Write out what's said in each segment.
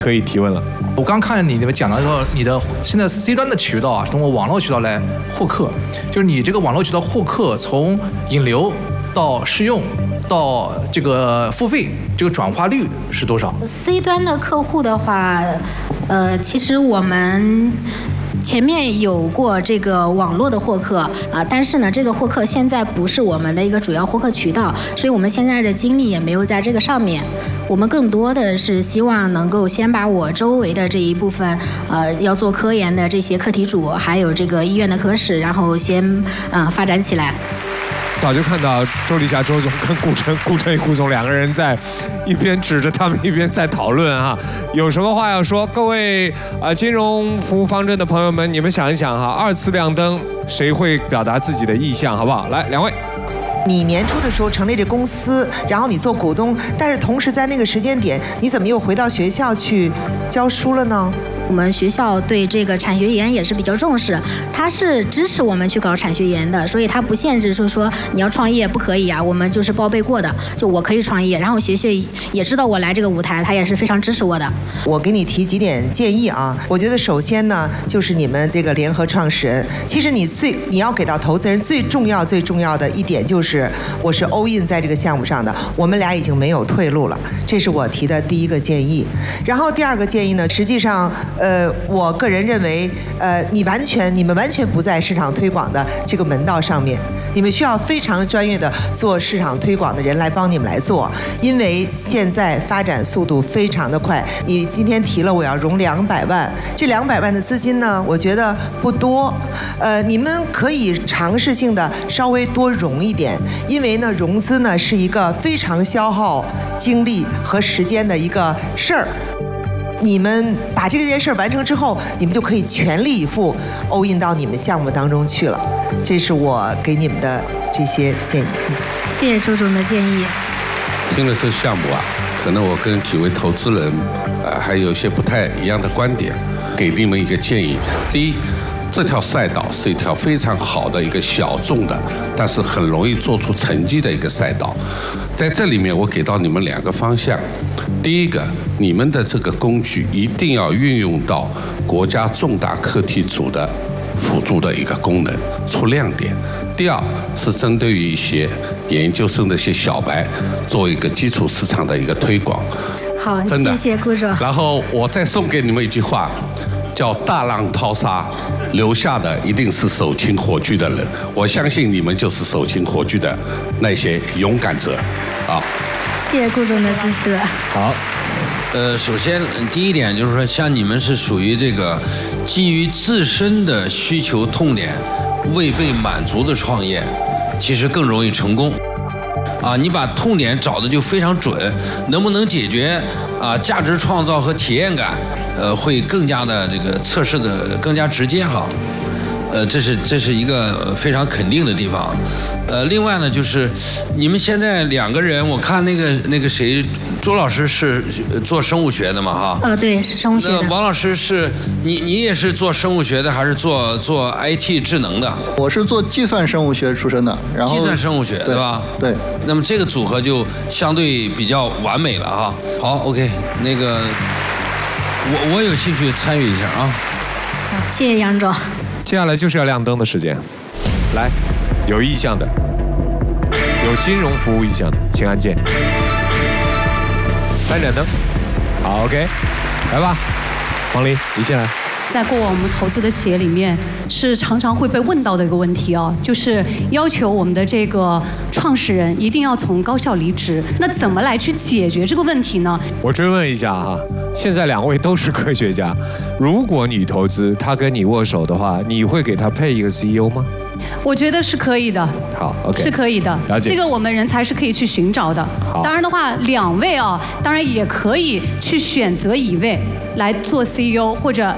可以提问了。 我刚看你们讲到说，你的现在 C 端的渠道啊，通过网络渠道来获客，就是你这个网络渠道获客，从引流到试用到这个付费，这个转化率是多少 ？C 端的客户的话，其实我们前面有过这个网络的获客啊，但是呢，这个获客现在不是我们的一个主要获客渠道，所以我们现在的精力也没有在这个上面。我们更多的是希望能够先把我周围的这一部分，要做科研的这些课题组，还有这个医院的科室，然后先发展起来。 早就看到周丽霞周总跟顾晨宇顾总两个人在一边指着他们一边在讨论啊，有什么话要说？各位金融服务方针的朋友们，你们想一想哈，二次亮灯谁会表达自己的意向，好不好？来，两位。 你年初的时候成立这公司，然后你做股东，但是同时在那个时间点，你怎么又回到学校去教书了呢？ 我们学校对这个产学研也是比较重视，它是支持我们去搞产学研的，所以它不限制说你要创业不可以啊，我们就是报备过的，就我可以创业，然后学校也知道我来这个舞台，他也是非常支持我的。 我给你提几点建议啊，我觉得首先呢，就是你们这个联合创始人，其实你要给到投资人最重要的一点就是，我是 all in 在这个项目上的，我们俩已经没有退路了，这是我提的第一个建议。然后第二个建议呢，实际上我个人认为，你们完全不在市场推广的这个门道上面，你们需要非常专业的做市场推广的人来帮你们来做，因为现在发展速度非常的快。你今天提了我要融200万，这200万的资金呢，我觉得不多，你们可以尝试性的稍微多融一点，因为呢，融资呢是一个非常消耗精力和时间的一个事儿。你们把这件事儿完成之后，你们就可以全力以赴 all in 到你们项目当中去了。这是我给你们的这些建议。 谢谢周总的建议。 听了这个项目啊，可能我跟几位投资人还有一些不太一样的观点，给你们一个建议。第一，这条赛道是一条非常好的一个小众的，但是很容易做出成绩的一个赛道。在这里面，我给到你们2个方向。第一个，你们的这个工具一定要运用到国家重大课题组的辅助的一个功能，出亮点。第二是针对于一些研究生的一些小白，做一个基础市场的一个推广。 好，谢谢顾总。 然后我再送给你们一句话，叫大浪淘沙，留下的一定是手擎火炬的人。我相信你们就是手擎火炬的那些勇敢者啊！ 谢谢顾总的支持。 好， 首先第一点就是说，像你们是属于这个基于自身的需求痛点未被满足的创业，其实更容易成功。你把痛点找的就非常准，能不能解决价值创造和体验感，会更加的这个测试的更加直接哈。这是一个非常肯定的地方。另外呢，就是你们现在2个人，我看那个谁，周老师是做生物学的嘛哈？ 对，生物学的。 那王老师是你也是做生物学的，还是做 IT 智能的？ 我是做计算生物学出身的，然后计算生物学对吧？ 对。 那么这个组合就相对比较完美了哈。好 ，OK， 那个我有兴趣参与一下啊。 好，谢谢杨总。 接下来就是要亮灯的时间，来，有意向的，有金融服务意向的，请按键。3盏灯，好 ，OK， 来吧，黄玲，你先来。 在过往我们投资的企业里面，是常常会被问到的一个问题哦，就是要求我们的这个创始人一定要从高校离职。那怎么来去解决这个问题呢？ 我追问一下哈，现在2位都是科学家，如果你投资，他跟你握手的话，你会给他配一个 CEO 吗？ 我觉得是可以的。 好 ，OK， 是可以的。 了解。 这个我们人才是可以去寻找的。 好。 当然的话，2位当然也可以去选择1位来做 CEO 或者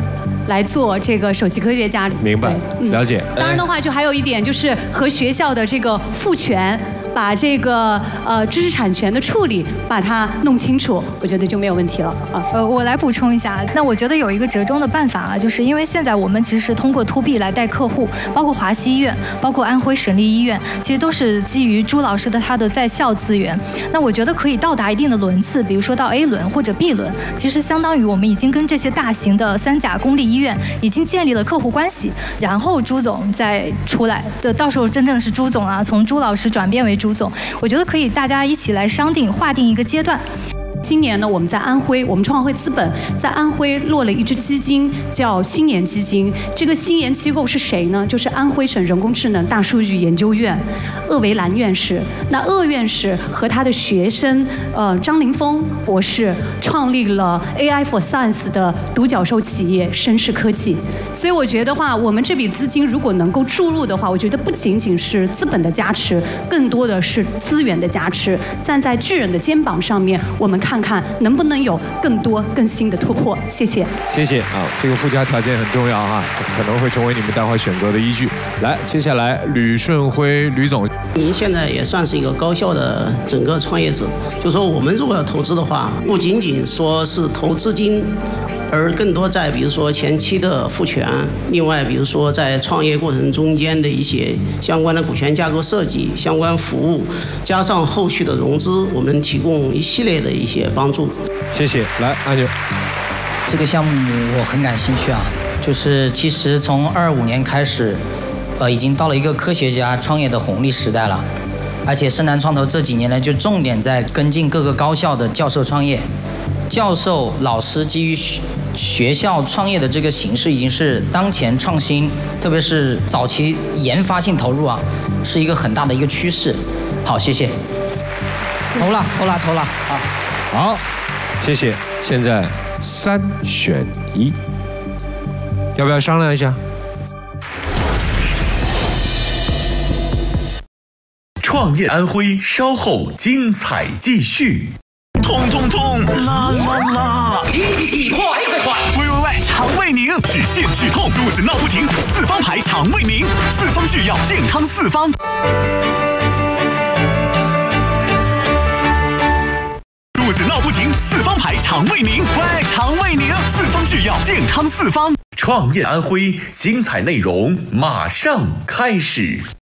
来做这个首席科学家。 明白，了解。 当然的话，就还有一点就是和学校的这个赋权，把这个知识产权的处理把它弄清楚，我觉得就没有问题了啊。 我来补充一下，那我觉得有一个折中的办法啊，就是因为现在我们其实是通过 to B 来带客户，包括华西医院，包括安徽省立医院，其实都是基于朱老师的他的在校资源。那我觉得可以到达一定的轮次，比如说到 A 轮或者 B 轮，其实相当于我们已经跟这些大型的3甲公立医院已经建立了客户关系，然后朱总再出来的，到时候真正的是朱总啊，从朱老师转变为朱总，我觉得可以大家一起来商定划定一个阶段。 今年呢，我们在安徽，我们创汇资本在安徽落了一支基金，叫新研基金。这个新研机构是谁呢？就是安徽省人工智能大数据研究院鄂维兰院士。那鄂院士和他的学生张凌峰博士创立了 AI for Science 的独角兽企业绅士科技。所以我觉得话，我们这笔资金如果能够注入的话，我觉得不仅仅是资本的加持，更多的是资源的加持。站在巨人的肩膀上面，我们看看能不能有更多更新的突破。谢谢。 谢谢啊，这个附加条件很重要啊，可能会成为你们待会选择的依据。来，接下来吕顺辉吕总， 您现在也算是一个高效的整个创业者，就说我们如果要投资的话，不仅仅说是投资金，而更多在比如说前期的赋权，另外比如说在创业过程中间的一些相关的股权架构设计、相关服务，加上后续的融资，我们提供一系列的一些帮助。 谢谢。来，阿牛， 这个项目我很感兴趣啊，就是其实从25年开始，已经到了一个科学家创业的红利时代了，而且深南创投这几年呢，就重点在跟进各个高校的教授创业。教授、老师基于学校创业的这个形式，已经是当前创新，特别是早期研发性投入啊，是一个很大的一个趋势。好，谢谢。投了啊！ 好，谢谢。现在3选1，要不要商量一下？ 创业安徽稍后精彩继续。痛啦啦啦！急快！喂！肠胃宁止泻止痛，肚子闹不停，4方牌肠胃宁，4方制药，健康4方。肚子闹不停，4方牌肠胃宁，喂，肠胃宁，4方制药，健康4方。创业安徽，精彩内容马上开始。